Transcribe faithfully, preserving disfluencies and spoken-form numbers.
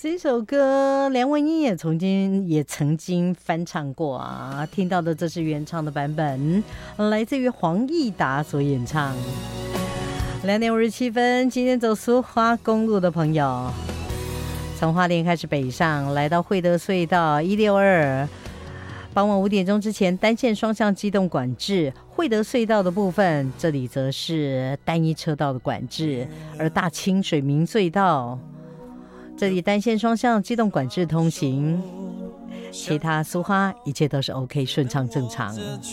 这首歌梁文音也曾经也曾经翻唱过啊，听到的这是原唱的版本，来自于黄义达所演唱。两点五十七分，今天走苏花公路的朋友，从花莲开始北上，来到惠德隧道一六二。傍晚五点钟之前，单线双向机动管制。惠德隧道的部分，这里则是单一车道的管制，而大清水明隧道这里单线双向机动管制通行，其他苏花一切都是 OK 顺畅正常。